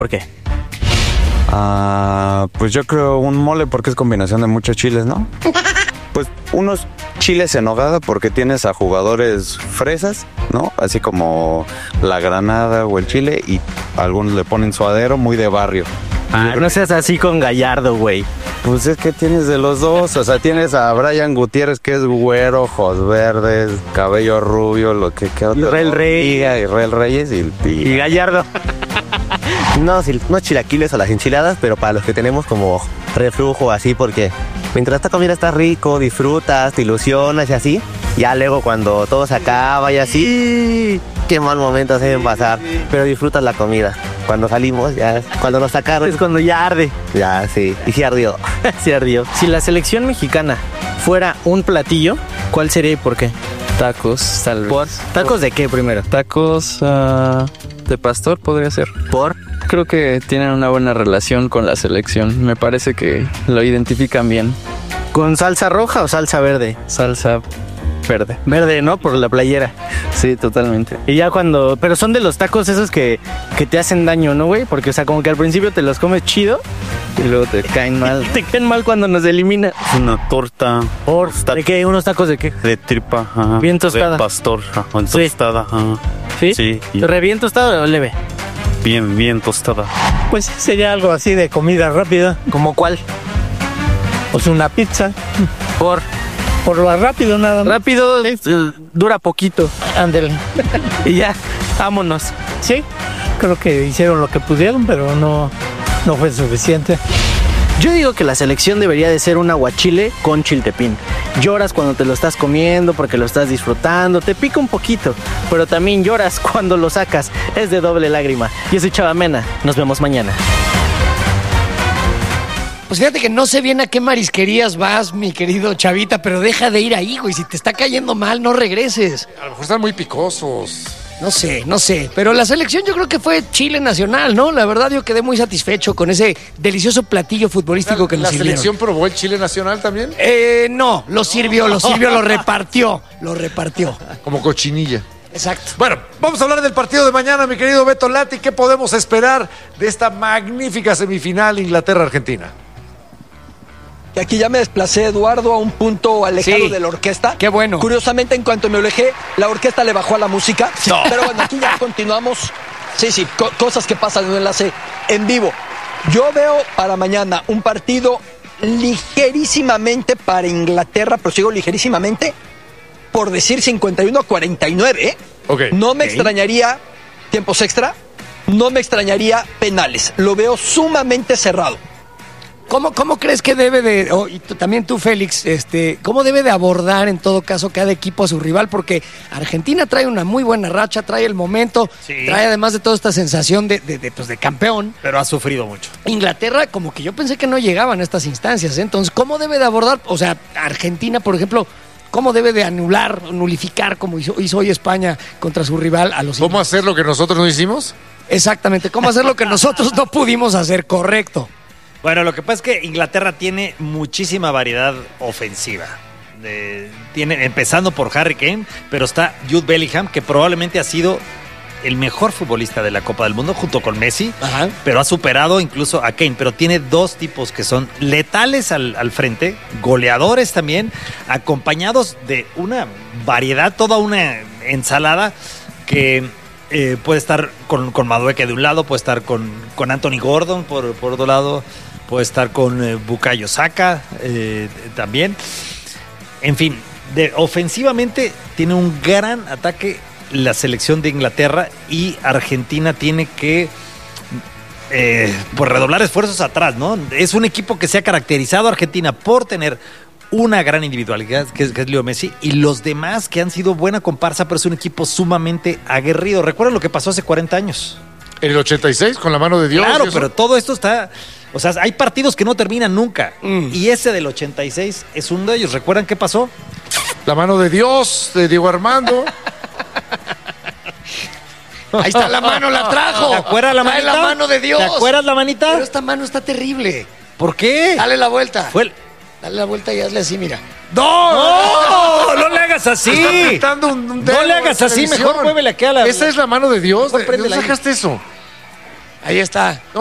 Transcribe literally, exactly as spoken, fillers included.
¿Por qué? Ah, pues yo creo un mole porque es combinación de muchos chiles, ¿no? Pues unos chiles en nogada porque tienes a jugadores fresas, ¿no? Así como la granada o el chile y algunos le ponen suadero muy de barrio. Ah, no seas así con Gallardo, güey. Pues es que tienes de los dos, o sea, tienes a Brian Gutiérrez que es güero, ojos verdes, cabello rubio, lo que que otro. Israel Reyes. Y Israel Reyes y, y, Y Gallardo. No, no chilaquiles o las enchiladas, pero para los que tenemos como reflujo así, porque mientras esta comida está rico, disfrutas, te ilusionas y así, ya luego cuando todo se acaba y así, qué mal momento se deben pasar, pero disfrutas la comida. Cuando salimos, ya, cuando nos sacaron, Es cuando ya arde. ya sí, y sí ardió. Se ardió. Si la selección mexicana fuera un platillo, ¿cuál sería y por qué? Tacos, tal vez. ¿Por? ¿Tacos de qué primero? Tacos ah, de pastor podría ser. ¿Por? Creo que tienen una buena relación con la selección. Me parece que lo identifican bien. ¿Con salsa roja o salsa verde? Salsa verde. Verde, ¿no? Por la playera. Sí, totalmente. Y ya cuando... Pero son de los tacos esos que, que te hacen daño, ¿no, güey? Porque, o sea, como que al principio te los comes chido Y luego te caen mal. te caen mal cuando nos elimina. una torta ¿Por? ¿De qué? ¿Unos tacos de qué? de tripa, ajá, Bien tostada. de pastor, ajá, Sí. tostada, ajá. ¿Sí? Sí, y ¿Re bien tostado o leve? bien, bien tostada. Pues sí, sería algo así de comida rápida. ¿Como cuál? Pues una pizza. Por... Por lo rápido nada más. Rápido, eh, dura poquito. Ándale. Y ya, vámonos. Sí, creo que hicieron lo que pudieron, pero no, no fue suficiente. Yo digo que la selección debería de ser un aguachile con chiltepín. Lloras cuando te lo estás comiendo porque lo estás disfrutando, te pica un poquito, pero también lloras cuando lo sacas. Es de doble lágrima. Yo soy Chava Mena, nos vemos mañana. Pues fíjate que no sé bien a qué marisquerías vas, mi querido Chavita, pero deja de ir ahí, güey. Si te está cayendo mal, no regreses. A lo mejor están muy picosos. No sé, no sé. Pero la selección yo creo que fue Chile nacional, ¿no? La verdad yo quedé muy satisfecho con ese delicioso platillo futbolístico que nos ¿La sirvieron. selección probó el chile nacional también? Eh, no, lo sirvió, lo sirvió, lo repartió, lo repartió. Como cochinilla. Exacto. Bueno, vamos a hablar del partido de mañana, mi querido Beto Lati. ¿Qué podemos esperar de esta magnífica semifinal Inglaterra-Argentina? Y aquí ya me desplacé, Eduardo, a un punto alejado Sí. de la orquesta. Qué bueno. Curiosamente, en cuanto me alejé, la orquesta le bajó a la música. No. Pero bueno, aquí ya continuamos. Sí, sí, co- cosas que pasan en un enlace en vivo. Yo veo para mañana un partido ligerísimamente para Inglaterra, pero sigo ligerísimamente, por decir cincuenta y uno a cuarenta y nueve. ¿eh? Ok. No me extrañaría tiempos extra, no me extrañaría penales. Lo veo sumamente cerrado. ¿Cómo, cómo crees que debe de, oh, y tú- también tú, Félix, este, cómo debe de abordar en todo caso cada equipo a su rival? Porque Argentina trae una muy buena racha, trae el momento, Sí. trae además de toda esta sensación de, de, de, pues, de campeón. Pero ha sufrido mucho. Inglaterra, como que yo pensé que no llegaban a estas instancias, ¿eh? Entonces, ¿cómo debe de abordar? O sea, Argentina, por ejemplo, ¿cómo debe de anular, nulificar, como hizo, hizo hoy España contra su rival a los ¿Cómo hacer lo que nosotros no hicimos? Exactamente, ¿cómo hacer lo que nosotros no pudimos hacer? Correcto. Bueno, lo que pasa es que Inglaterra tiene muchísima variedad ofensiva. Eh, tiene, empezando por Harry Kane, pero está Jude Bellingham, que probablemente ha sido el mejor futbolista de la Copa del Mundo junto con Messi, Ajá. pero ha superado incluso a Kane. Pero tiene dos tipos que son letales al, al frente, goleadores también, acompañados de una variedad, toda una ensalada que eh, puede estar con, con Madueke de un lado, puede estar con, con Anthony Gordon por, por otro lado, puede estar con eh, Bukayo Saka eh, también. En fin, de, ofensivamente tiene un gran ataque la selección de Inglaterra y Argentina tiene que eh, pues redoblar esfuerzos atrás, ¿no? Es un equipo que se ha caracterizado Argentina por tener una gran individualidad, que es, que es Leo Messi, y los demás que han sido buena comparsa, pero es un equipo sumamente aguerrido. ¿Recuerdan lo que pasó hace cuarenta años? En el ochenta y seis, con la mano de Dios. Claro, ¿y eso? pero todo esto está... O sea, hay partidos que no terminan nunca. Mm. Y ese del ochenta y seis es uno de ellos. ¿Recuerdan qué pasó? La mano de Dios, de Diego Armando. Ahí está la mano, la trajo. ¿Te acuerdas la Trae manita? la mano de Dios. ¿Te acuerdas la manita? Pero esta mano está terrible. ¿Por qué? Dale la vuelta. Fue el... Dale la vuelta y hazle así, mira. ¡No! ¡No le hagas así! Está pintando un, un dedo No le hagas en así, televisión. mejor muévele aquí a la... Esa es la mano de Dios. Mejor ¿De préndela dónde ahí. sacaste eso? Ahí está.